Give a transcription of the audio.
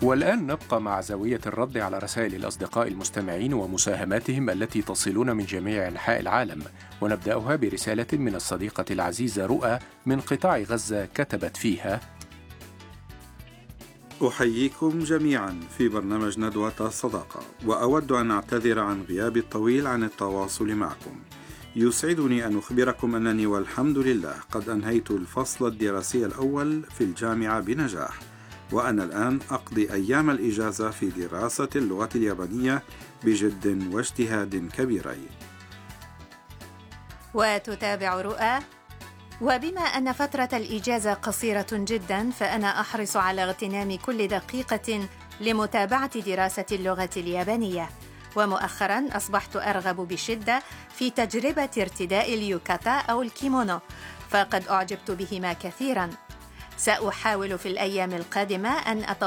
والآن نبقى مع زاوية الرد على رسائل الأصدقاء المستمعين ومساهماتهم التي تصلون من جميع أنحاء العالم، ونبدأها برسالة من الصديقة العزيزة رؤى من قطاع غزة كتبت فيها: أحييكم جميعا في برنامج ندوة الصداقة، وأود أن أعتذر عن غيابي الطويل عن التواصل معكم. يسعدني أن أخبركم أنني والحمد لله قد أنهيت الفصل الدراسي الأول في الجامعة بنجاح، وأنا الآن أقضي أيام الإجازة في دراسة اللغة اليابانية بجد واجتهاد كبيرين. وتتابع رؤى: وبما أن فترة الإجازة قصيرة جدا، فأنا أحرص على اغتنام كل دقيقة لمتابعة دراسة اللغة اليابانية، ومؤخرا أصبحت أرغب بشدة في تجربة ارتداء اليوكاتا أو الكيمونو، فقد أعجبت بهما كثيرا. سأحاول في الأيام القادمة أن